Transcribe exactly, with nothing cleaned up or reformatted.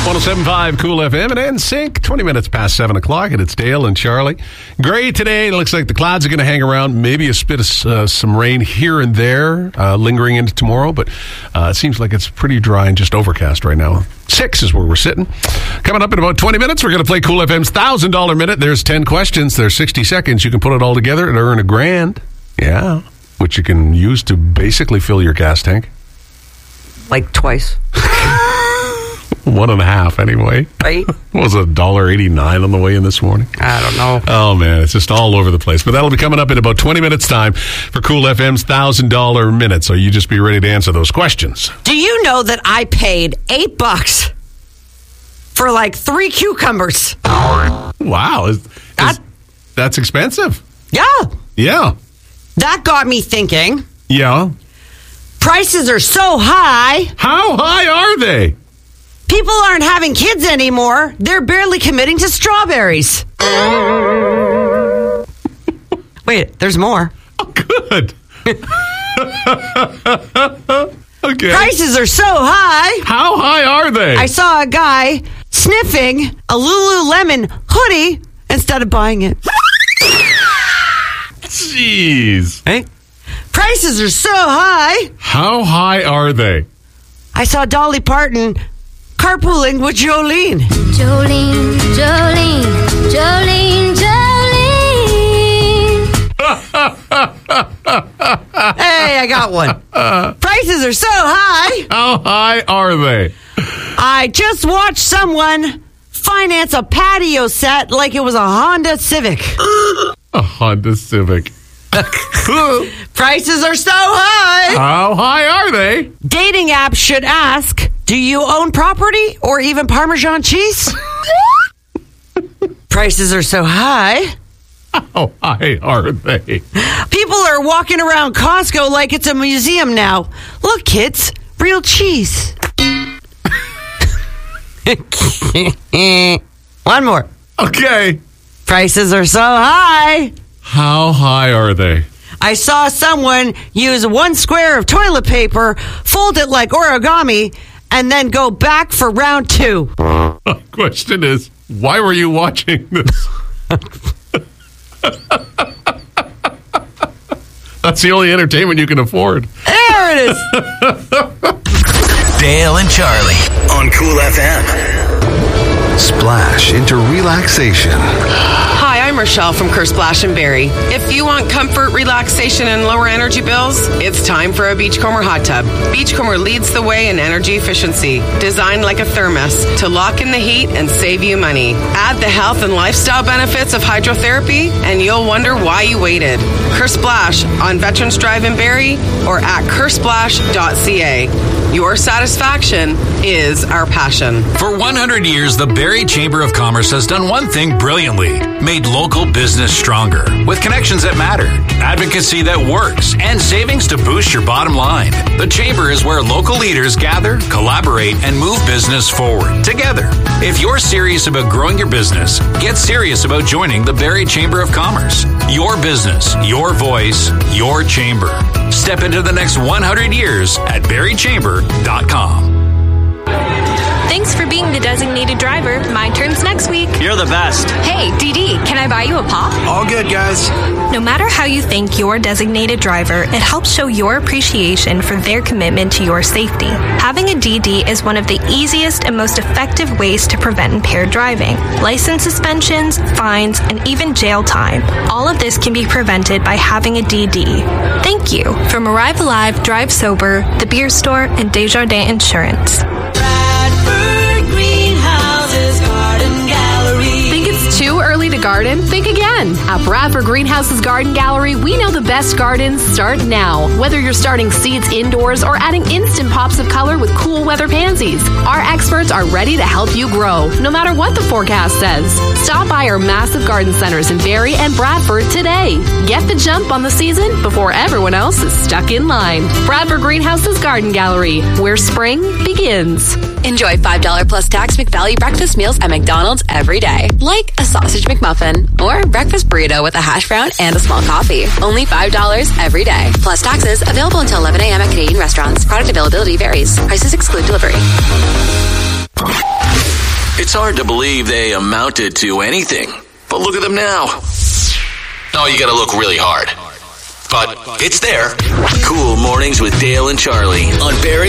one oh seven point five Cool F M and N Sync. twenty minutes past seven o'clock, and it's Dale and Charlie. Gray today. It looks like the clouds are going to hang around. Maybe a spit of uh, some rain here and there, uh, lingering into tomorrow. But uh, it seems like it's pretty dry and just overcast right now. Six is where we're sitting. Coming up in about twenty minutes, we're going to play Cool F M's one thousand dollars minute. There's ten questions. There's sixty seconds. You can put it all together and earn a grand. Yeah. Which you can use to basically fill your gas tank. Like twice. One and a half, anyway. Right? What was it, one dollar eighty-nine on the way in this morning? I don't know. Oh, man, it's just all over the place. But that'll be coming up in about twenty minutes' time for Cool F M's one thousand dollars minute. So you just be ready to answer those questions. Do you know that I paid eight bucks for like three cucumbers? Wow. Is, That- is, that's expensive. Yeah. Yeah. That got me thinking. Yeah. Prices are so high. How high are they? People aren't having kids anymore. They're barely committing to strawberries. Wait, there's more. Oh, good. Okay. Prices are so high. How high are they? I saw a guy sniffing a Lululemon hoodie instead of buying it. Jeez. Hey? Prices are so high. How high are they? I saw Dolly Parton carpooling with Jolene. Jolene, Jolene, Jolene, Jolene. Hey, I got one. Prices are so high. How high are they? I just watched someone finance a patio set like it was a Honda Civic. A Honda Civic. Prices are so high. How high are they? Dating apps should ask, do you own property or even Parmesan cheese? Prices are so high. How high are they? People are walking around Costco like it's a museum now. Look, kids, real cheese. One more. Okay. Prices are so high. How high are they? I saw someone use one square of toilet paper, fold it like origami, and then go back for round two. The question is, why were you watching this? That's the only entertainment you can afford. There it is. Dale and Charlie on Cool F M. Splash into relaxation. Hi, I'm Rochelle from Kersplash and Barrie. If you want comfort, relaxation, and lower energy bills, it's time for a Beachcomber hot tub. Beachcomber leads the way in energy efficiency, designed like a thermos to lock in the heat and save you money. Add the health and lifestyle benefits of hydrotherapy, and you'll wonder why you waited. Kersplash on Veterans Drive in Barrie or at kersplash dot c a. Your satisfaction is our passion. For one hundred years, the Barrie Chamber of Commerce has done one thing brilliantly: made local business stronger. With connections that matter, advocacy that works, and savings to boost your bottom line. The Chamber is where local leaders gather, collaborate, and move business forward together. If you're serious about growing your business, get serious about joining the Barrie Chamber of Commerce. Your business, your voice, your chamber. Step into the next one hundred years at barrie chamber dot com. Thanks for being the designated driver. My turn's next week. You're the best. Hey, D D, can I buy you a pop? All good, guys. No matter how you thank your designated driver, it helps show your appreciation for their commitment to your safety. Having a D D is one of the easiest and most effective ways to prevent impaired driving. License suspensions, fines, and even jail time. All of this can be prevented by having a D D. Thank you. From Arrive Alive, Drive Sober, The Beer Store, and Desjardins Insurance. Think it's too early to garden? Think again. At Bradford Greenhouse's Garden Gallery, we know the best gardens start now. Whether you're starting seeds indoors or adding instant pops of color with cool weather pansies, our experts are ready to help you grow, no matter what the forecast says. Stop by our massive garden centers in Barrie and Bradford today. Get the jump on the season before everyone else is stuck in line. Bradford Greenhouse's Garden Gallery, where spring begins. Enjoy five dollars plus tax McValue breakfast meals at McDonald's every day. Like a sausage McMuffin or breakfast burrito with a hash brown and a small coffee. Only five dollars every day. Plus taxes. Available until eleven a.m. at Canadian restaurants. Product availability varies. Prices exclude delivery. It's hard to believe they amounted to anything. But look at them now. Oh, you gotta look really hard. But it's there. Cool Mornings with Dale and Charlie on Barry